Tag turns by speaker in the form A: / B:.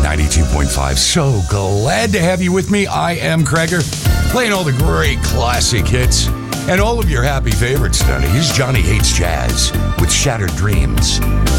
A: 92.5. So glad to have you with me. I am Kreger, playing all the great classic hits and all of your happy favorites tonight. Here's Johnny Hates Jazz with Shattered Dreams.